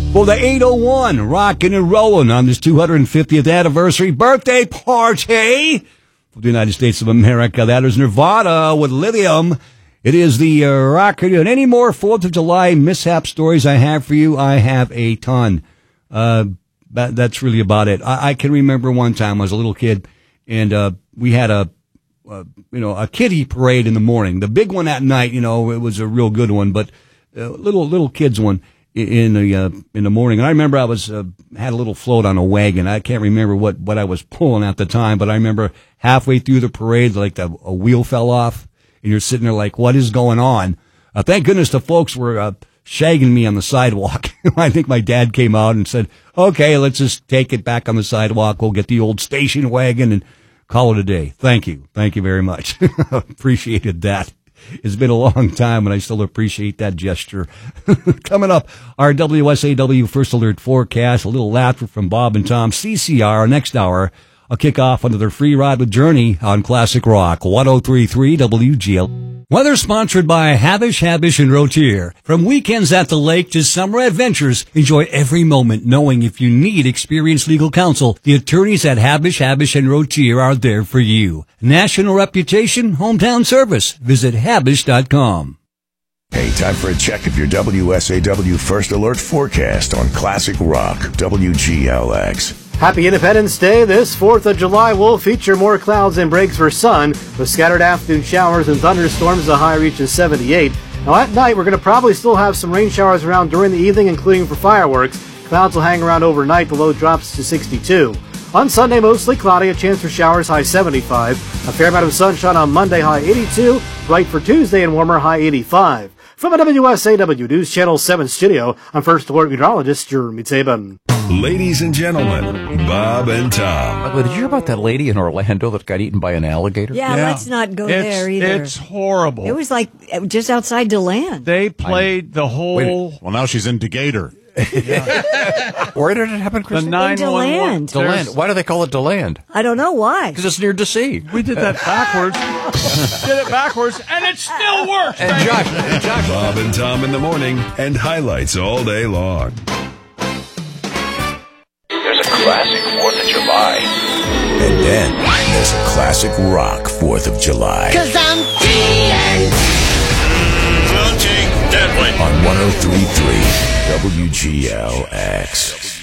for the 801, rocking and rolling on this 250th anniversary birthday party for the United States of America. That is Nirvana with Lithium. It is the rock radio. And any more 4th of July mishap stories I have for you, I have a ton. That's really about it. I can remember one time I was a little kid, and we had a kiddie parade in the morning. The big one at night, it was a real good one, but little kids one in the morning. And I remember I was had a little float on a wagon. I can't remember what I was pulling at the time, but I remember halfway through the parade, like a wheel fell off, and you're sitting there like, what is going on? Thank goodness the folks were shagging me on the sidewalk. I think my dad came out and said, okay, let's just take it back on the sidewalk. We'll get the old station wagon and call it a day. Thank you. Thank you very much. Appreciated that. It's been a long time, and I still appreciate that gesture. Coming up, our WSAW First Alert forecast, a little laughter from Bob and Tom. CCR, next hour, a kickoff under their free ride with Journey on Classic Rock, 103.3 WGL. Weather sponsored by Habish, and Rotier. From weekends at the lake to summer adventures, enjoy every moment knowing if you need experienced legal counsel, the attorneys at Habish, and Rotier are there for you. National reputation, hometown service. Visit Habish.com. Hey, time for a check of your WSAW First Alert forecast on Classic Rock, WGLX. Happy Independence Day. This 4th of July will feature more clouds and breaks for sun, with scattered afternoon showers and thunderstorms. The high reaches 78. Now at night, we're going to probably still have some rain showers around during the evening, including for fireworks. Clouds will hang around overnight. The low drops to 62. On Sunday, mostly cloudy, a chance for showers, high 75. A fair amount of sunshine on Monday, high 82. Bright for Tuesday and warmer, high 85. From a WSAW News Channel 7 studio, I'm First Alert meteorologist Jeremy Taben. Ladies and gentlemen, Bob and Tom. Did you hear about that lady in Orlando that got eaten by an alligator? Yeah, let's not go there either. It's horrible. It was like just outside DeLand. They played the whole... Well, now she's in Decatur. Where did it happen, Chris? In DeLand. DeLand. Why do they call it DeLand? I don't know why. Because it's near D.C. We did that backwards. And it still works. And Josh. Bob and Tom in the morning, and highlights all day long. There's a classic 4th of July. And then there's a classic rock 4th of July. 'Cause I'm TNT. On 103.3 WGLX.